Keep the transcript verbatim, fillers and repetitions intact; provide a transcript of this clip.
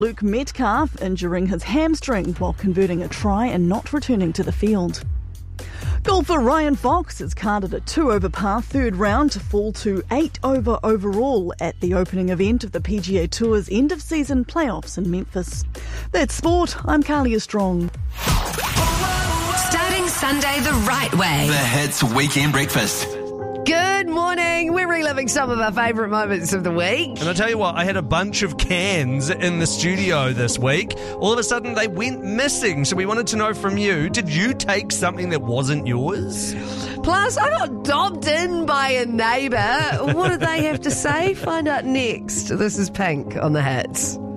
Luke Metcalf injuring his hamstring while converting a try and not returning to the field. Golfer Ryan Fox has carded a two-over par third round to fall to eight over overall at the opening event of the P G A Tour's end-of-season playoffs in Memphis. That's sport. I'm Carlia Strong. Starting Sunday the right way. The Hits Weekend Breakfast. Good morning. We're reliving some of our favourite moments of the week. And I tell you what, I had a bunch of cans in the studio this week. All of a sudden, they went missing. So we wanted to know from you, did you take something that wasn't yours? Plus, I got dobbed in by a neighbour. What did they have to say? Find out next. This is Pink on the Hits.